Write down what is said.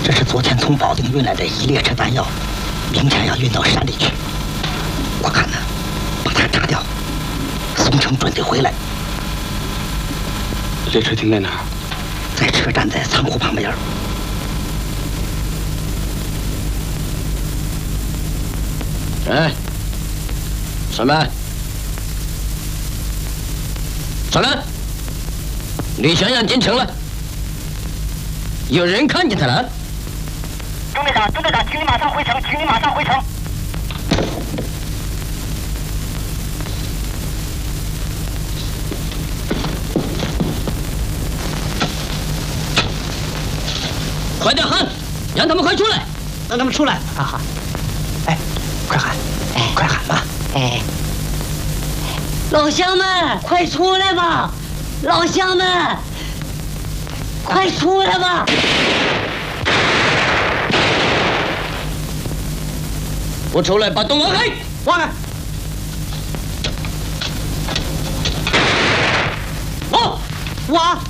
这是昨天从保定运来的一列车弹药，明天要运到山里去。我看呢，把它炸掉，宋城准得回来。 列车停在哪儿？ 在车站的仓库旁边。 哎，上班。上来，李翔阳进城了，有人看见他了。 中队长，请你马上回城， 快点喊，让他们快出来！ 让他们出来！好。哎，快喊！哎，快喊吧！ 哎，老乡们，快出来吧！老乡们，快出来吧！ 不出来，把洞挖开！ 挖开！ 挖！ 挖！